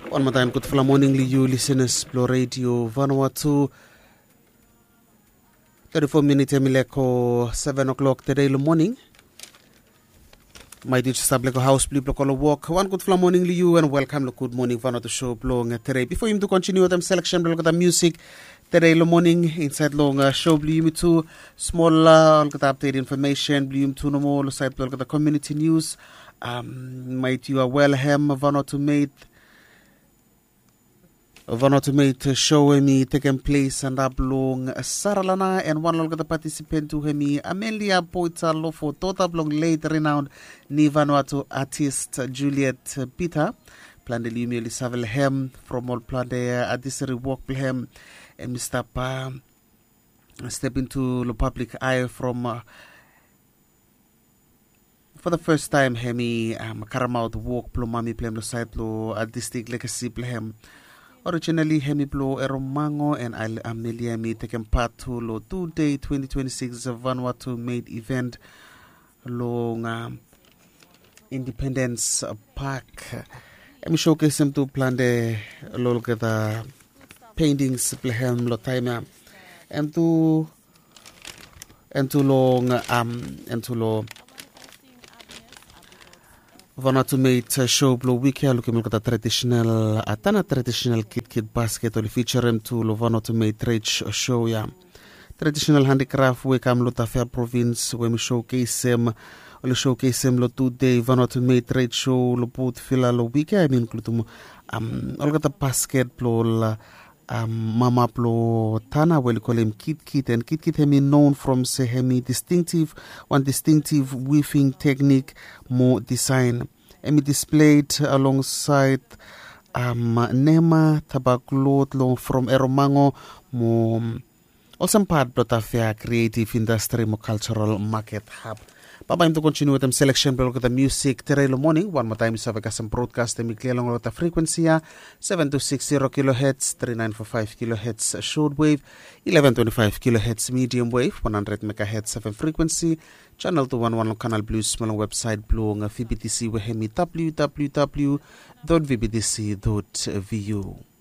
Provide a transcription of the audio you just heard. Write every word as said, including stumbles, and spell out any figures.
One more time, good for morning, you listeners, Blue Radio Vanuatu. thirty-four minutes, Emileko, seven o'clock today in the morning. My dear Sableko House, Blue Block Walk. One good for morning, you, and welcome to Good Morning Vanuatu show, Blong today. Before him to continue with them selection, look at the music today in the morning, inside long uh, show, Blue to small, uh, look at the update information, Blue to no more, side look at the community news. Um, might you are well, Hem, Vanuatu made. Vanuatu made show me taking place and ablong Saralana and one of the participant to hemi Amelia Poita Lofo Tota Blong late renowned ni Vanuatu artist Juliet Peter Plande Lumi Elisavel Hem from all Plande Adisari walk hem and Mister Pa step into the public eye from uh, for the first time hemi um, Karamaut walk plumami plem side lo artistic legacy plem. Originally, Hemiplo Eromango and Amelia me taken part to lo two-day twenty twenty-six Vanuatu made event long um, Independence Park. I'm showcase them to plan the lo the paintings plehem lo time and to and to long um and to lo Vanuatu made show blow wiki looking at the traditional atana traditional kid kid basket or feature him to lo Vanuatu made trade show ya traditional handicraft we come lo fair province when we showcase him or showcase him lo today Vanuatu made trade show lo put fila lo wiki I mean include um all got the basket blow um mama plo tana we call him kit kit and kit kit hemi known from say hemi distinctive one distinctive weaving technique more design hemi displayed alongside um nema tabaklot lo from Eromango mo also part of the creative industry mo cultural market hub. Papa, I'm to continue with them selection, but look at the music today in the morning. One more time, is have a custom broadcast, and we clear along with the frequency, seven two six zero kilohertz, three nine four five kilohertz shortwave, eleven twenty-five kilohertz medium wave, one hundred megahertz seven frequency, channel two one one Canal Blues, small website, blue on V B T C, wehemi w w w dot v b t c dot v u.